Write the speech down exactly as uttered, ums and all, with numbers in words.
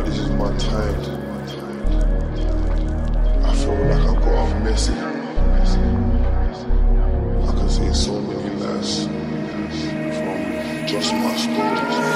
this is my time. I feel like I've got a message.